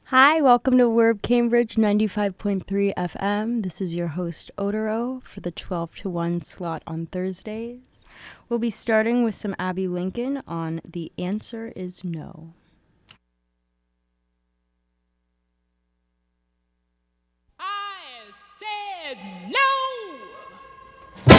Hi, welcome to Werb Cambridge 95.3 FM. This is your host, Odoro, for the 12 to 1 slot on Thursdays. We'll be starting with some Abby Lincoln on The Answer is No. I said no!